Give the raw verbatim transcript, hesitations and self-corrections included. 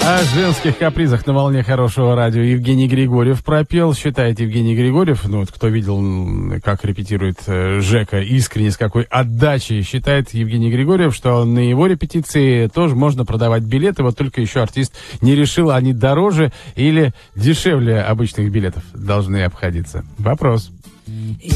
О женских капризах на волне хорошего радио Евгений Григорьев пропел. Считает Евгений Григорьев, ну вот кто видел, как репетирует э, Жека, искренне, с какой отдачей, считает Евгений Григорьев, что на его репетиции тоже можно продавать билеты, вот только еще артист не решил, они дороже или дешевле обычных билетов должны обходиться. Вопрос.